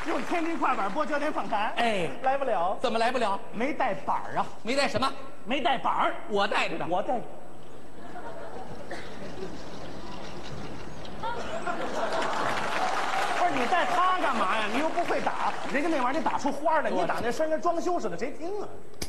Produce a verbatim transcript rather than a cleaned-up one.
用天津快板播焦点访谈。 哎， 来不了， 怎么来不了？ 没带板儿啊， 没带什么？ 没带板儿， 我带着呢。 我带。不是你带它干嘛呀？你又不会打，人家那玩意儿得打出花来，你打那声跟装修似的，谁听啊？